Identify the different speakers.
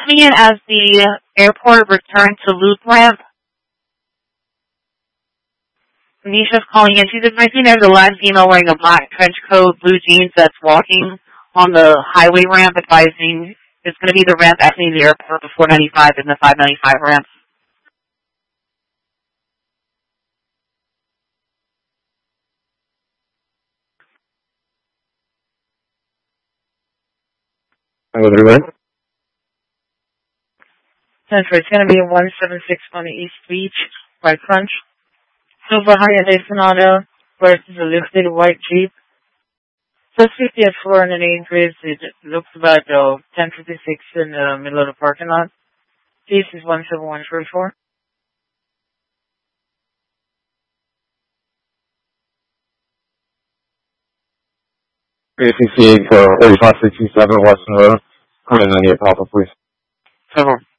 Speaker 1: coming in as the airport return to loop ramp. Nisha's calling in. She's advising there's a live female wearing a black trench coat, blue jeans that's walking on the highway ramp, advising it's going to be the ramp exiting the airport, the 495 and the 595 ramp.
Speaker 2: With everybody?
Speaker 3: Central, it's going to be a 176 on the East Beach, by Crunch. Silver Hyundai Sonata versus a lifted white Jeep. Plus 50 at floor and an increase. It looks about 1056 in the middle of the parking lot. This is 17134.
Speaker 2: ACC for 3567 Western Road. Come in and get Papa, please.
Speaker 1: 7.